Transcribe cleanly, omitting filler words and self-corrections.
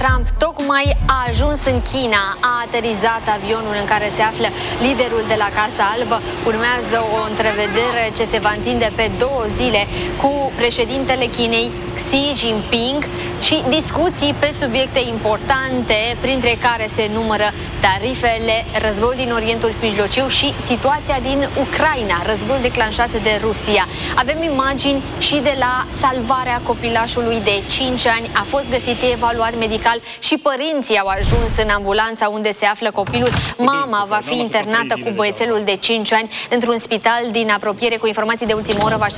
Trump tocmai a ajuns în China. A aterizat avionul în care se află liderul de la Casa Albă. Urmează o întrevedere ce se va întinde pe 2 zile cu președintele Chinei, Xi Jinping, și discuții pe subiecte importante, printre care se numără tarifele, războiul din Orientul Mijlociu și situația din Ucraina, războiul declanșat de Rusia. Avem imagini și de la salvarea copilașului de 5 ani. A fost găsit, evaluat medical și părinții au ajuns în ambulanța unde se află copilul. Mama va fi internată cu băiețelul de 5 ani într-un spital din apropiere. Cu informații de ultimă oră